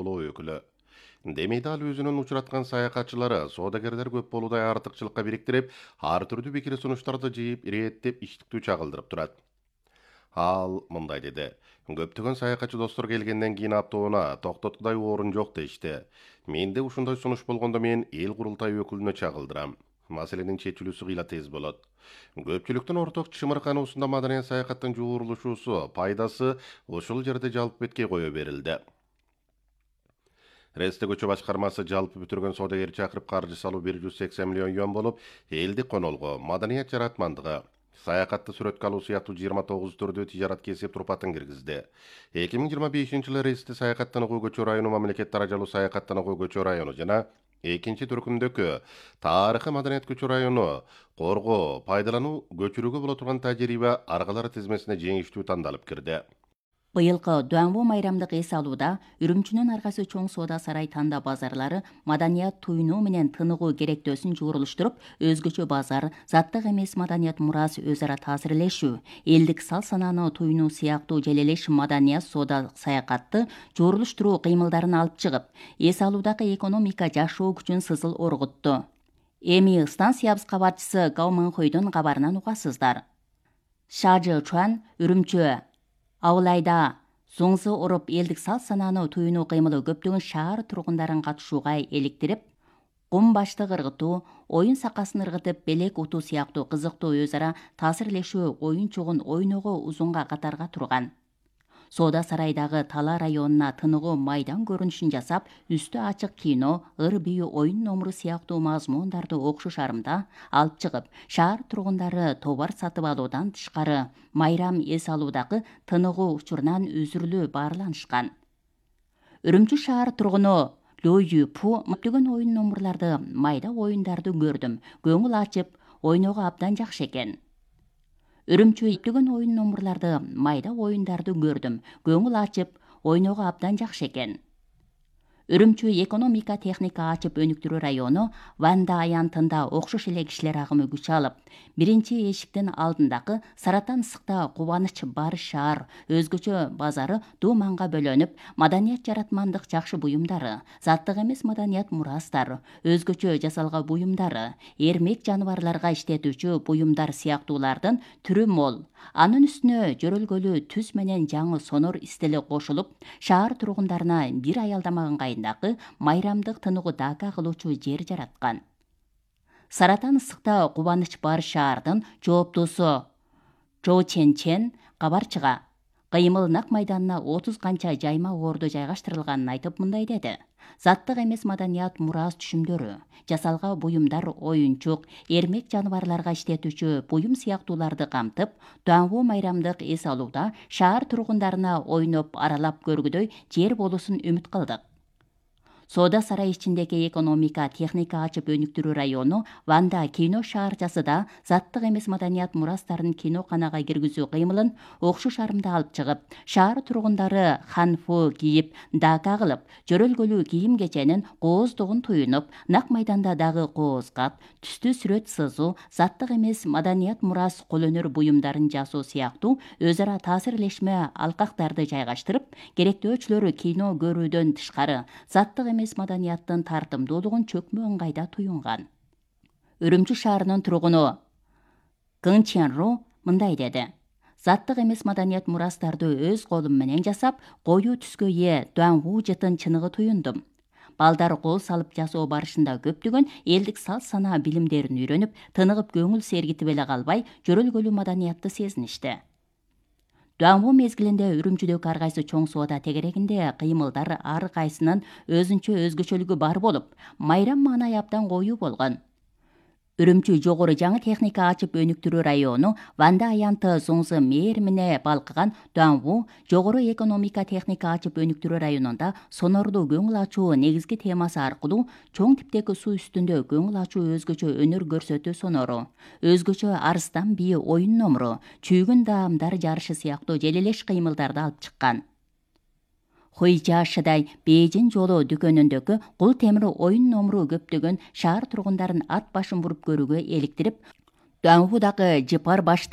клубу өкүлү. Демейде ал өзүнүн учураткан саякатчылары соодагерлер көп болуудай артыкчылыкка бириктирип, ар түрдүү пикир сунуштарды жыйып, ирээттеп иштиктүү чагылдырып турат. Ал мындай деди. Көптөгөн саякатчы достор келгенден кийин аптоона токтоткудай орун жок дешти. Менде ушундай сунуш болгондо мен эл курултай өкүлүнө чагылдырам. Маселенин чечилүүсү кыйла тез болот. Көпчүлүктүн орток чымыркануусунда маданият саякаттын жуурулушуусу, пайдасы ушул жерде жалпы бетке кое берилди. Ресте көчө башкармасы жалпы бүтүргөн соодагер чакырып каржы салуу 180 миллион юан болуп, элдик конолго, маданият жаратмандыгы, саякатты сүрөткө алуу сыяктуу 29 түрдүү тижарат кесип турпатын киргизди. 2025-жылы Ресте саякаттануу көчө району мамлекет даражалуу саякаттануу көчө району жана экинчи түркүмдөгү тарыхый маданият көчө району коргоо, пайдалануу, көчүрүүгө боло турган тажрыйба аргалары тизмесине жеңиштүү тандалып кирди. Быйылкы Дуанбу майрамдык эс алууда Үрүмчүнүн аргасы чоң соода сарай танда базарлары маданият туйнуу менен тыныгуу керектөөсүн жуурулуштуруп, өзгөчө базар, заттык эмес маданият мурас өз ара таасирлешүү, элдик сал санааны туйнуу сыяктуу желелеш маданият соода саякатты жуурулуштуруу кыймылдарын алып чыгып, эс алуудагы экономика жашоо күчүн сызыл оргутту. Эми станциябыз кабарчысы Гау Мэнхуйдун кабарынан угасыздар. Шажы Чуан, Үрүмчү Ауылайда зоңзы оруп элдик сал санааны туйнуу кыймылы көптөгөн шаар тургундарын катышууга эликтирип, кум башты ыргытуу, оюн сакасын ыргытып белек утуу сыяктуу кызыктуу өз ара таасирлешүү оюн чогун ойноого узунга катарга турган. Соода сарайдагы Тала районуна тыныгуу майдан көрүнүшүн жасап, үстү ачык кино, ыр бийүү оюн номуру сыяктуу мазмундарды окшуш арымда алып чыгып, шаар тургундары товар сатып алуудан тышкары майрам эс алуудагы тыныгуу учурунан үзүрүлүү баарланышкан. Үрүмчү шаар тургуну Лю Юпу көптөгөн оюн номурларды, майда оюндарды көрдүм, көңүл ачып, ойноого абдан жакшы экен. Үрүмчү көптөгөн оюн номурларды, майда оюндарды көрдүм, көңүл ачып, ойноого абдан жакшы экен. Үрүмчү экономика техника ачып өнүктүрүү району Ванда аянтында окшош эле кишилер агымы күч алып, биринчи эшиктин алдындагы Саратан ысыкта кубаныч бар шаар, өзгөчө базары дууманга бөлөнүп, маданият жаратмандык жакшы буюмдары, заттык эмес маданият мурастар, өзгөчө жасалга буюмдары, эрмек жаныбарларга иштетүүчү буюмдар сыяктуулардын түрү мол. Анын үстүнө жөрөлгөлүү түз менен жаңы сонор истили кошулуп, шаар тургундарына бир аялдамаган кайындагы майрамдык тыныгуу дака кылуучу жер жараткан. Саратан ысыкта кубаныч бар шаардын жооптуусу Чжоу Чен кабарчыга кыймыл нак майданына 30 канча жайма орду жайгаштырылганын айтып мындай деди. Заттык эмес маданият мурас түшүмдөрү, жасалга буюмдар оюнчук, эрмек жаныбарларга иштетүүчү буюм сыяктууларды камтып, Дуанбу майрамдык эс алууда шаар тургундарына ойноп аралап көргүдөй жер болуусун үмүт кылдык. Соода сарай ичиндеги экономика техника ачып өнүктүрүү району Ванда кино шаарчасы да заттык эмес маданият мурастарын киноканага киргизүү кыймылын окшош арымда алып чыгып, шаар тургундары ханфу кийип, дака кылып, жөрөлгөлүү кийим кеченин кооздугун туюнуп, нак майданда дагы коозкат, түстүү сүрөт сызуу, заттык эмес маданият мурас колөнөр буюмдарын жасоо сыяктуу өз ара таасирлешме алкактарды жайгаштырып, керектөөчүлөрү кино көрүүдөн тышкары заттык эмес маданияттын тартымдуулугун чөкмө ыңгайда туюнган. Үрүмчү шаарынын тургуну Гын Ченру мындай деди. Заттык эмес маданият мурастарды өз колум менен жасап, коюу түскө ээ Дуанбу жытын чыныгы туюндум. Балдар кол салып жасоо барышында көптөгөн элдик сал санаа билимдерин үйрөнүп, тыныгып көңүл сергитип эле калбай, жөрөлгөлүү маданиятты сезиништи. Дуанбу мезгилинде Үрүмчүдөгү ар кайсы чоң соода тегерегинде кыймылдар ар кайсынын өзүнчө бар болуп, майрам маанай абдан коюу болгон. Үрүмчү жогору жаңы техника ачып өнүктүрүү району Ванда аянты зоңзы мээримине балкыган Дуанбу жогору экономика техника ачып өнүктүрүү районунда сонорду көңүл ачуу негизги темасы аркылуу чоң типтеги суу үстүндө көңүл ачуу өзгөчө өнөр көрсөтүү сонору, өзгөчө арыстан бийи оюн номуру, чүйгүн даамдар жарышы сыяктуу желелеш кыймылдарды алып чыккан. Хуйжашыдай Бейжин жолу дүкөнүндөгү кул темир оюн номуру көптөгөн шаар тургундарын ат башын буруп көрүүгө эликтирип, Дуанбудагы жыпар башты